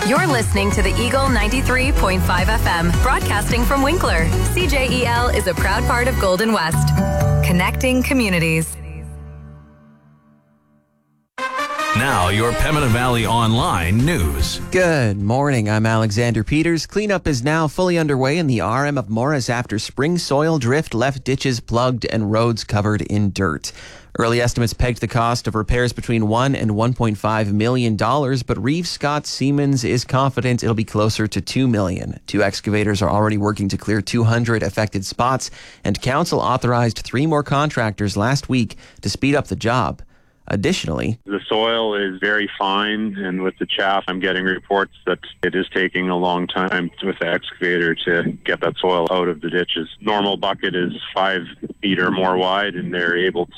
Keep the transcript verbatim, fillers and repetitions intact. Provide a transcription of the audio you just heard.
You're listening to the Eagle ninety-three point five F M, broadcasting from Winkler. C J E L is a proud part of Golden West, connecting communities. Now, your Pembina Valley Online news. Good morning. I'm Alexander Peters. Cleanup is now fully underway in the R M of Morris after spring soil drift left ditches plugged and roads covered in dirt. Early estimates pegged the cost of repairs between one and one point five million dollars, but Reeve Scott Siemens is confident it'll be closer to two million dollars. Two excavators are already working to clear two hundred affected spots, and council authorized three more contractors last week to speed up the job. Additionally, the soil is very fine, and with the chaff, I'm getting reports that it is taking a long time with the excavator to get that soil out of the ditches. Normal bucket is five feet or more wide, and they're able